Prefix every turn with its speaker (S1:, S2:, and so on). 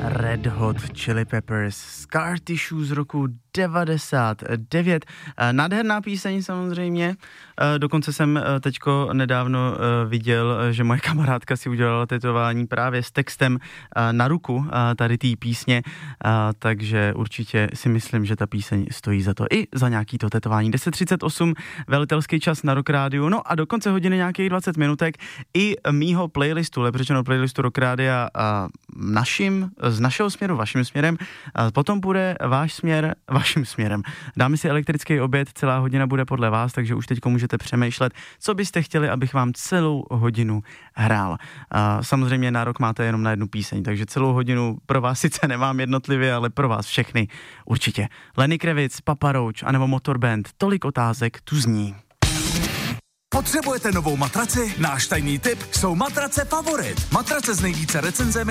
S1: Red Hot Chili Peppers, Scar Tissue z roku 99. Nádherná píseň samozřejmě, dokonce jsem teďko nedávno viděl, že moje kamarádka si udělala tetování právě s textem na ruku tady té písně, takže určitě si myslím, že ta píseň stojí za to i za nějaký to tetování. 10:38, velitelský čas na Rock Rádiu, no a do konce hodiny nějakých 20 minutek i mýho playlistu, lepřečeno playlistu Rock Rádia z našeho směru, vaším směrem, potom bude váš směr, vaším směrem. Dáme si elektrický oběd, celá hodina bude podle vás, takže už teď můžete přemýšlet, co byste chtěli, abych vám celou hodinu hrál. Samozřejmě nárok máte jenom na jednu píseň, takže celou hodinu pro vás sice nemám jednotlivě, ale pro vás všechny určitě. Lenny Kravitz, Papa Roach anebo Motorband, tolik otázek tu zní.
S2: Potřebujete novou matraci? Náš tajný tip jsou matrace Favorit. Matrace s nejvíce recenzemi